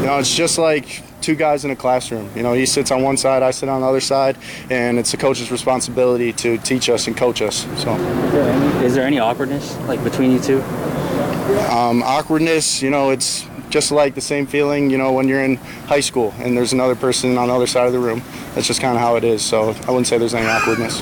it's just like two guys in a classroom. He sits on one side, I sit on the other side, and it's the coach's responsibility to teach us and coach us. So, is there any awkwardness between you two? Awkwardness, it's just like the same feeling, when you're in high school and there's another person on the other side of the room. That's just kind of how it is. So I wouldn't say there's any awkwardness.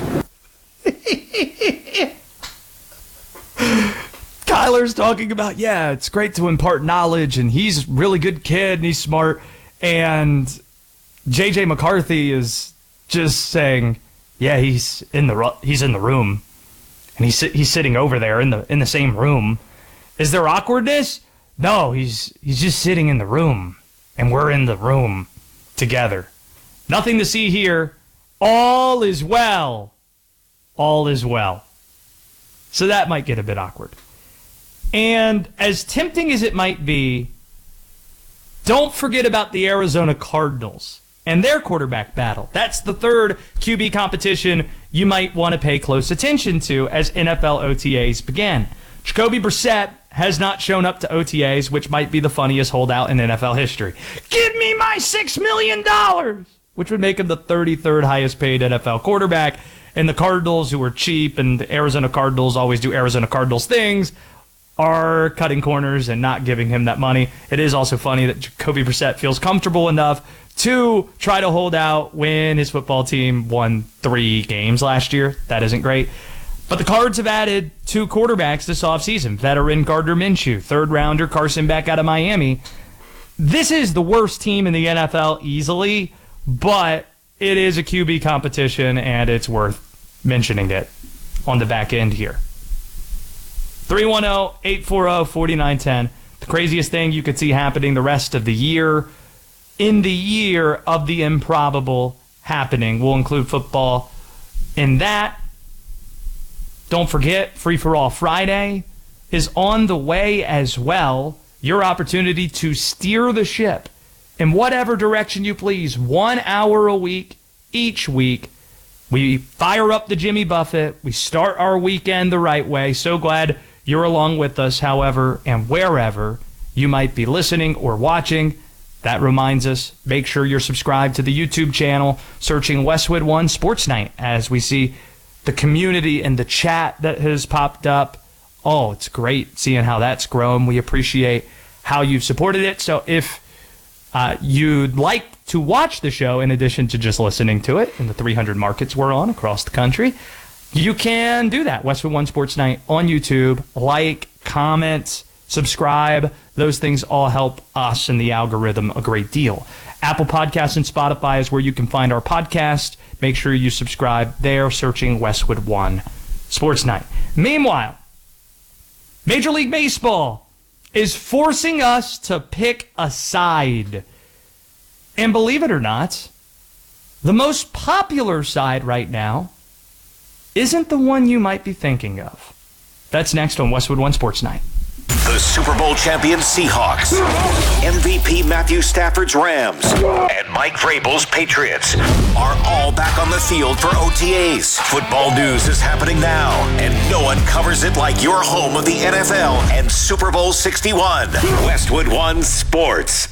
Kyler's talking about, it's great to impart knowledge, and he's a really good kid, and he's smart. And J.J. McCarthy is just saying, he's in the room, and he's sitting over there in the same room. Is there awkwardness? No, he's just sitting in the room, and we're in the room together. Nothing to see here. All is well. All is well. So that might get a bit awkward. And as tempting as it might be, don't forget about the Arizona Cardinals and their quarterback battle. That's the third QB competition you might want to pay close attention to as NFL OTAs begin. Jacoby Brissett has not shown up to OTAs, which might be the funniest holdout in NFL history. Give me my $6 million, which would make him the 33rd highest paid NFL quarterback. And the Cardinals, who are cheap, and the Arizona Cardinals always do Arizona Cardinals things, are cutting corners and not giving him that money. It is also funny that Jacoby Brissett feels comfortable enough to try to hold out when his football team won 3 games last year. That isn't great. But the Cards have added 2 quarterbacks this offseason. Veteran Gardner Minshew, third-rounder Carson Beck out of Miami. This is the worst team in the NFL easily, but it is a QB competition, and it's worth mentioning it on the back end here. 310-840-4910. The craziest thing you could see happening the rest of the year, in the year of the improbable happening. We'll include football in that. Don't forget, Free For All Friday is on the way as well. Your opportunity to steer the ship in whatever direction you please. 1 hour a week, each week. We fire up the Jimmy Buffett. We start our weekend the right way. So glad you're along with us, however and wherever you might be listening or watching. That reminds us, make sure you're subscribed to the YouTube channel, searching Westwood One Sports Night, as we see the community and the chat that has popped up. Oh, it's great seeing how that's grown. We appreciate how you've supported it. So if you'd like to watch the show in addition to just listening to it in the 300 markets we're on across the country, you can do that. Westwood One Sports Night on YouTube. Like, comment, subscribe. Those things all help us and the algorithm a great deal. Apple Podcasts and Spotify is where you can find our podcast. Make sure you subscribe there, searching Westwood One Sports Night. Meanwhile, Major League Baseball is forcing us to pick a side. And believe it or not, the most popular side right now isn't the one you might be thinking of. That's next on Westwood One Sports Night. The Super Bowl champion Seahawks, MVP Matthew Stafford's Rams, and Mike Vrabel's Patriots are all back on the field for OTAs. Football news is happening now, and no one covers it like your home of the NFL and Super Bowl 61. Westwood One Sports.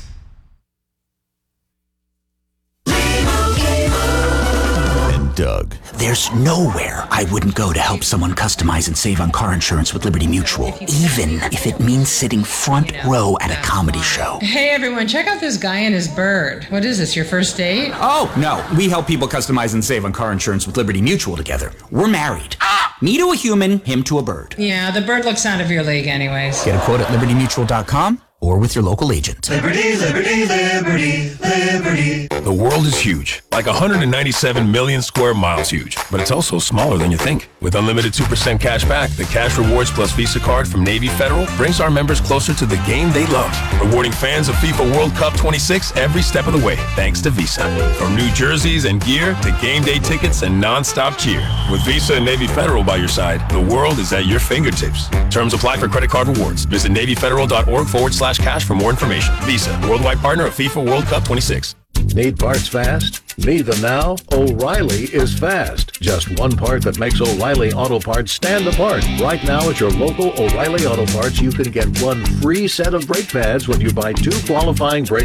Doug. There's nowhere I wouldn't go to help someone customize and save on car insurance with Liberty Mutual, even if it means sitting front row at a comedy show. Hey everyone, check out this guy and his bird. What is this, your first date? Oh, no, we help people customize and save on car insurance with Liberty Mutual together. We're married. Me to a human, him to a bird. Yeah, the bird looks out of your league anyways. Get a quote at libertymutual.com or with your local agent. Liberty, liberty, liberty, liberty. The world is huge, like 197 million square miles huge, but it's also smaller than you think. With unlimited 2% cash back, the Cash Rewards Plus Visa card from Navy Federal brings our members closer to the game they love, rewarding fans of FIFA World Cup 26 every step of the way, thanks to Visa. From new jerseys and gear to game day tickets and non-stop cheer. With Visa and Navy Federal by your side, the world is at your fingertips. Terms apply for credit card rewards. Visit NavyFederal.org/cash for more information. Visa, worldwide partner of FIFA World Cup 26. Need parts fast? Need them now? O'Reilly is fast. Just one part that makes O'Reilly Auto Parts stand apart. Right now at your local O'Reilly Auto Parts, you can get one free set of brake pads when you buy 2 qualifying brake